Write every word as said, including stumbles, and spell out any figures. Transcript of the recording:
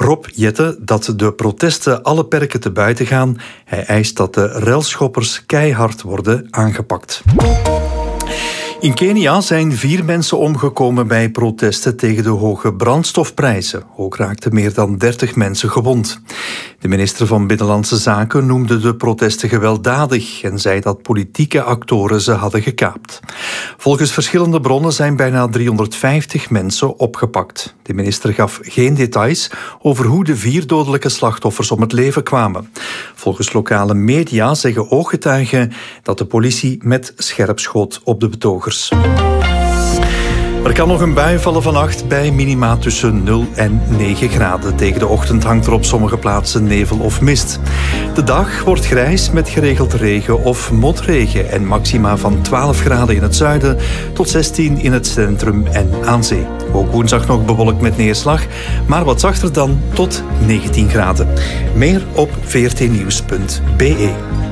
Rob Jetten dat de protesten alle perken te buiten gaan. Hij eist dat de relschoppers keihard worden aangepakt. In Kenia zijn vier mensen omgekomen bij protesten tegen de hoge brandstofprijzen. Ook raakten meer dan dertig mensen gewond. De minister van Binnenlandse Zaken noemde de protesten gewelddadig en zei dat politieke actoren ze hadden gekaapt. Volgens verschillende bronnen zijn bijna driehonderdvijftig mensen opgepakt. De minister gaf geen details over hoe de vier dodelijke slachtoffers om het leven kwamen. Volgens lokale media zeggen ooggetuigen dat de politie met scherp schoot op de betogers. Er kan nog een bui vallen vannacht bij minima tussen nul en negen graden. Tegen de ochtend hangt er op sommige plaatsen nevel of mist. De dag wordt grijs met geregeld regen of motregen en maxima van twaalf graden in het zuiden tot zestien in het centrum en aan zee. Ook woensdag nog bewolkt met neerslag, maar wat zachter dan tot negentien graden. Meer op v r t nieuws punt b e.